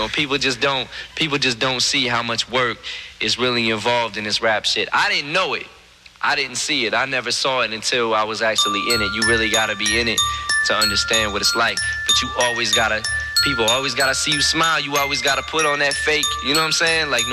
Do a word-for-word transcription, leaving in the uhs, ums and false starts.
people just don't people just don't see how much work is really involved in this rap shit. I didn't know it. I didn't see it. I never saw it until I was actually in it. You really gotta be in it to understand what it's like. But you always gotta, people always gotta see you smile. You always gotta put on that fake, you know what I'm saying? Like,